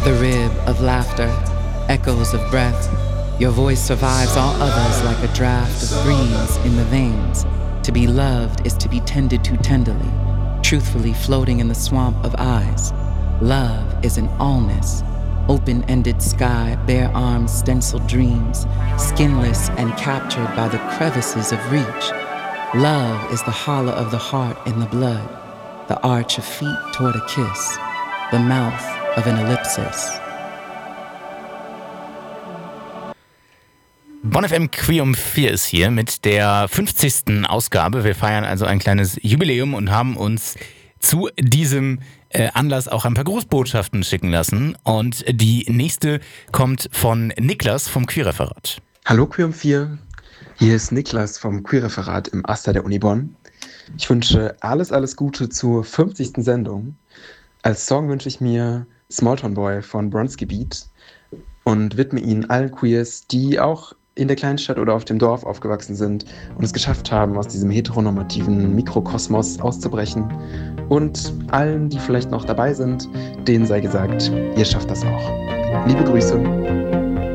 the rib of laughter, echoes of breath. Your voice survives all others like a draft of breeze in the veins. To be loved is to be tended to tenderly, truthfully floating in the swamp of eyes. Love is an allness, open-ended sky, bare arms, stenciled dreams, skinless and captured by the crevices of reach. Love is the hollow of the heart in the blood, the arch of feet toward a kiss, the mouth of an ellipsis. Bonn FM Queer um 4 ist hier mit der 50. Ausgabe. Wir feiern also ein kleines Jubiläum und haben uns zu diesem Anlass auch ein paar Grußbotschaften schicken lassen. Und die nächste kommt von Niklas vom Queerreferat. Hallo Queer um 4, hier ist Niklas vom Queerreferat im AStA der Uni Bonn. Ich wünsche alles Gute zur 50. Sendung. Als Song wünsche ich mir Smalltown Boy von Bronski Beat und widme ihn allen Queers, die auch in der Kleinstadt oder auf dem Dorf aufgewachsen sind und es geschafft haben, aus diesem heteronormativen Mikrokosmos auszubrechen. Und allen, die vielleicht noch dabei sind, denen sei gesagt, ihr schafft das auch. Liebe Grüße.